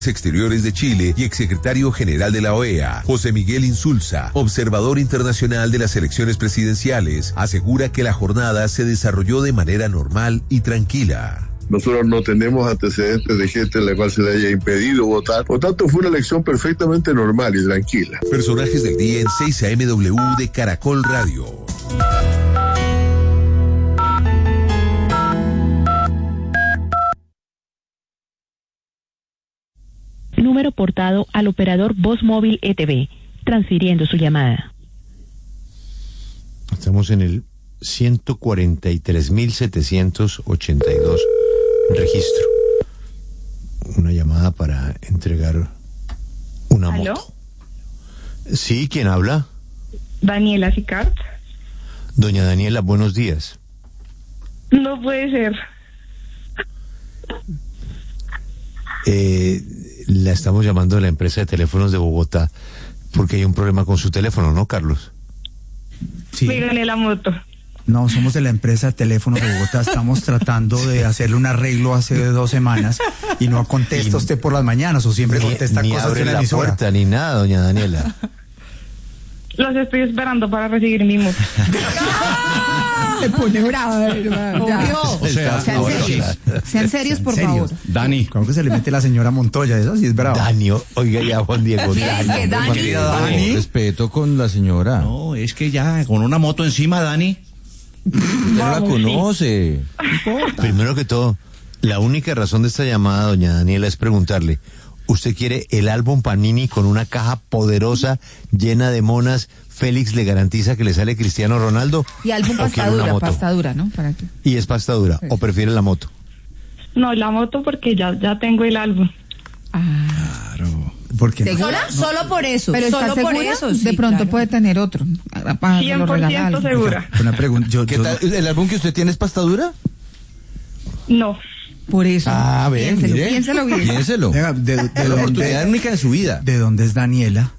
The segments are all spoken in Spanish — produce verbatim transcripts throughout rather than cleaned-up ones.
Exteriores de Chile y exsecretario general de la O E A, José Miguel Insulza, observador internacional de las elecciones presidenciales, asegura que la jornada se desarrolló de manera normal y tranquila. Nosotros no tenemos antecedentes de gente a la cual se le haya impedido votar. Por tanto, fue una elección perfectamente normal y tranquila. Personajes del día en seis A M W de Caracol Radio. Número portado al operador Voz Móvil E T V, transfiriendo su llamada. Estamos en el ciento cuarenta y tres mil setecientos ochenta y dos registro. Una llamada para entregar una ¿Aló? moto. Sí, ¿quién habla? Daniela Sicart. Doña Daniela, buenos días. No puede ser. Eh, la estamos llamando de la empresa de teléfonos de Bogotá porque hay un problema con su teléfono, ¿no, Carlos? Sí. Me gané la moto. No, somos de la empresa de teléfonos de Bogotá. Estamos tratando de hacerle un arreglo hace dos semanas y no contesta usted por las mañanas o siempre Ni, contesta ni cosas abre en la la emisora. puerta ni nada, doña Daniela. Los estoy esperando para recibir mi moto. Se pone brava, hermano. O sea, sean ahora serios, sí. sean serios, por ¿En serio? favor. Dani. ¿Cómo que se le mete la señora Montoya? Eso sí es bravo. Dani, oiga ya, Juan Diego. Sí, es que Dani- Querida Dani. Respeto con la señora. No, es que ya con una moto encima, Dani. Usted no la Vamos, conoce. Primero que todo, la única razón de esta llamada, doña Daniela, es preguntarle, ¿usted quiere el álbum Panini con una caja poderosa llena de monas? Félix le garantiza que le sale Cristiano Ronaldo. Y álbum ¿O quiere una pastadura, moto? pastadura, ¿no? ¿Para qué? Y es pasta dura, o prefiere la moto. No, la moto porque ya, ya tengo el álbum. Ah, Claro. ¿Por qué? ¿segura? Solo por eso. Pero solo ¿está por segura? eso. sí, de pronto claro. puede tener otro. Para que cien lo por regale ciento algo. segura. Una pregunta. Yo, ¿Qué yo- tal? ¿El álbum que usted tiene es pasta dura? No. Por eso. Ah, ven, piénselo, mire. piénselo bien. Piénselo. Venga, de, de, Es la dónde- oportunidad única en su vida. ¿De dónde es Daniela?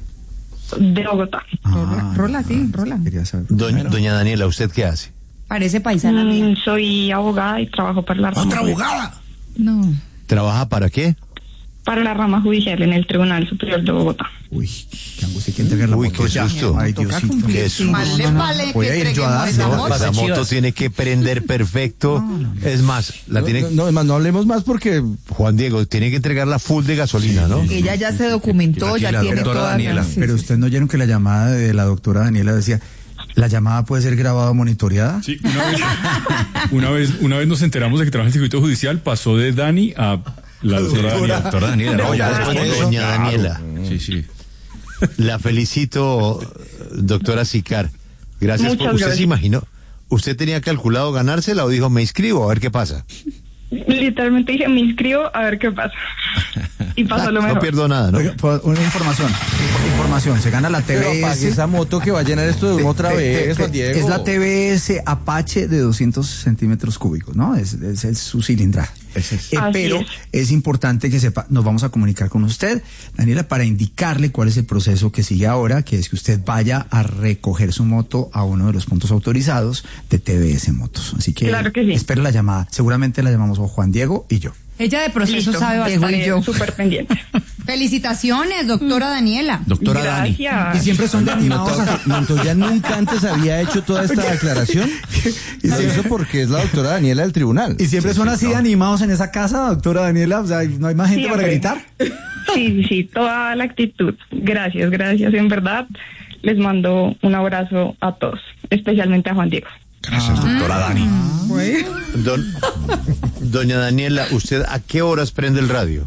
De Bogotá. Rola, rola, sí, rola. Quería saber. Doña, doña Daniela, ¿usted qué hace? Parece paisana mía. Mm, soy abogada y trabajo para la rama judicial. No. ¿Trabaja para qué? Para la rama judicial en el Tribunal Superior de Bogotá. Uy, qué angustia, hay que entregar la Uy, moto qué ya. susto. Ay, Toca Diosito. cumplir, Qué sí. susto. Más le vale Voy que a ir yo a entreguemos dar esa dos. moto. Esa moto tiene que prender perfecto. Es más, la No, tiene no, no, es más, no hablemos más porque Juan Diego, tiene que entregarla full de gasolina, ¿no? Ella ya se documentó, ya la tiene doctora todas Daniela, las... sí, pero sí. usted no oyeron que la llamada de la doctora Daniela decía, ¿la llamada puede ser grabada o monitoreada? Sí, una vez, una vez, una vez nos enteramos de que trabaja en el circuito judicial, pasó de Dani a la doctora Daniela. doctora Daniela, no, ya después de eso. Doña Daniela. Sí, sí. La felicito, doctora Sicar. Gracias. Muchas por, ¿Usted gracias. se imaginó? ¿Usted tenía calculado ganársela o dijo, me inscribo a ver qué pasa? Literalmente dije, me inscribo a ver qué pasa. Y pasó lo mejor. No pierdo nada, ¿no? Oiga, por- una información, información, se gana la Pero apague T V S. esa moto que va a llenar esto de otra Te- te- vez, te- Juan Diego. Es la T V S Apache de doscientos centímetros cúbicos, ¿no? Es, es, es su cilindraje. Ese es. Eh, Así pero es. es importante que sepa, nos vamos a comunicar con usted, Daniela, para indicarle cuál es el proceso que sigue ahora, que es que usted vaya a recoger su moto a uno de los puntos autorizados de T V S Motos. Así que, Claro que sí. espere la llamada. Seguramente la llamamos a Juan Diego y yo. Ella de proceso Listo, sabe Diego y bastante. yo. súper pendiente. Felicitaciones, doctora Daniela. Doctora Dani. Gracias. Y siempre son de animados a... Montoya nunca antes había hecho toda esta aclaración. Y se hizo porque es la doctora Daniela del tribunal. Y siempre son así de animados en esa casa, doctora Daniela. O sea, no hay más gente para Siempre. gritar. Sí, sí, sí, toda la actitud. Gracias, gracias. En verdad, les mando un abrazo a todos, especialmente a Juan Diego. Gracias, doctora Dani. Don- Doña Daniela, ¿usted a qué horas prende el radio?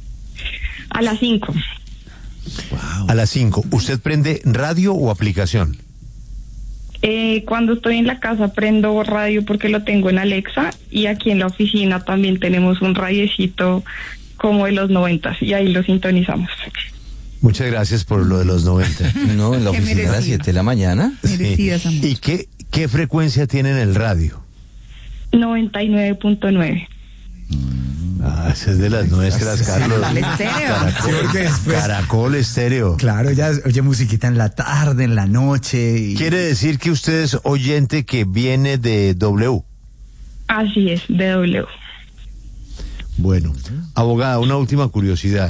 A las cinco. A las cinco. ¿Usted prende radio o aplicación? Eh, cuando estoy en la casa prendo radio porque lo tengo en Alexa y aquí en la oficina también tenemos un radiecito como de los noventas y ahí lo sintonizamos. Muchas gracias por lo de los noventa. No, en la Qué oficina a las merecido. siete de la mañana. Merecida esa moto. ¿Y qué, qué frecuencia tiene en el radio? noventa y nueve punto nueve. Ah, esa es de las nuestras, Carlos. Al estéreo. Caracol, Sí, porque después- Caracol estéreo. Claro, ya oye musiquita en la tarde, en la noche. Y... Quiere decir que usted es oyente que viene de W. Así es, de W. Bueno, abogada, una última curiosidad.